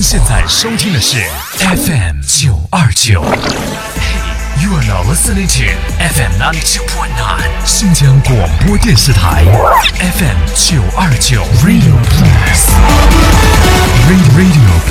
现在收听的是 FM 929。You are now listening to FM 92.9 新疆广播电视台 FM 929 Radio Plus Radio